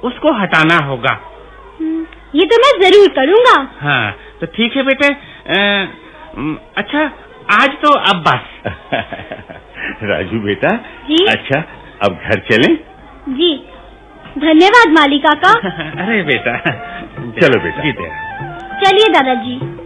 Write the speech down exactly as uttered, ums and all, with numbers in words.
उसको हटाना होगा। ये तो मैं जरूर करूँगा। हाँ तो ठीक है बेटे। आ, अच्छा आज तो अब बस। राजू बेटा जी? अच्छा अब घर चलें? जी धन्यवाद माली काका। अरे बेटा चलो बेटा। जी दे। चलिए दादाजी।